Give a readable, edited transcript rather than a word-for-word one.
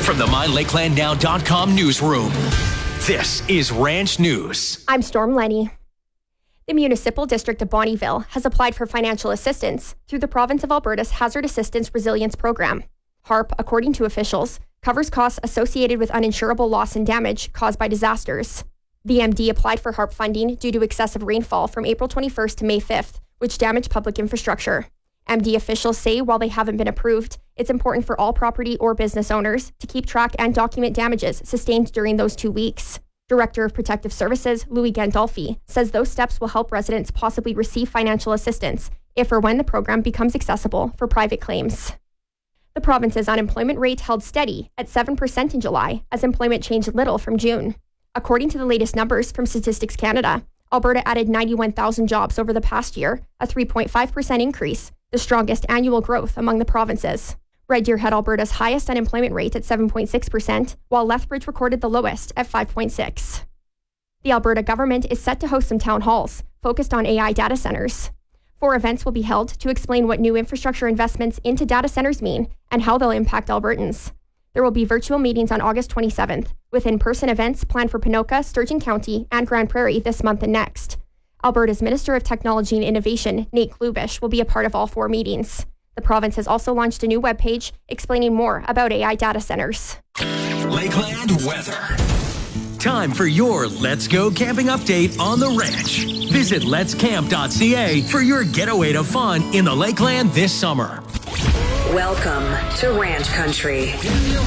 From the MyLakelandNow.com newsroom, this is Ranch News. I'm Storm Lenny. The Municipal District of Bonnyville has applied for financial assistance through the province of Alberta's Hazard Assistance Resilience Program. HARP, according to officials, covers costs associated with uninsurable loss and damage caused by disasters. The MD applied for HARP funding due to excessive rainfall from April 21st to May 5th, which damaged public infrastructure. MD officials say while they haven't been approved, it's important for all property or business owners to keep track and document damages sustained during those 2 weeks. Director of Protective Services, Louis Gandolfi, says those steps will help residents possibly receive financial assistance if or when the program becomes accessible for private claims. The province's unemployment rate held steady at 7% in July as employment changed little from June. According to the latest numbers from Statistics Canada, Alberta added 91,000 jobs over the past year, a 3.5% increase, the strongest annual growth among the provinces. Red Deer had Alberta's highest unemployment rate at 7.6%, while Lethbridge recorded the lowest at 5.6%. The Alberta government is set to host some town halls focused on AI data centers. 4 events will be held to explain what new infrastructure investments into data centers mean and how they'll impact Albertans. There will be virtual meetings on August 27th, with in-person events planned for Ponoka, Sturgeon County, and Grand Prairie this month and next. Alberta's Minister of Technology and Innovation, Nate Klubish, will be a part of all 4 meetings. The province has also launched a new webpage explaining more about AI data centers. Lakeland weather. Time for your Let's Go Camping update on the ranch. Visit letscamp.ca for your getaway to fun in the Lakeland this summer. Welcome to Ranch Country.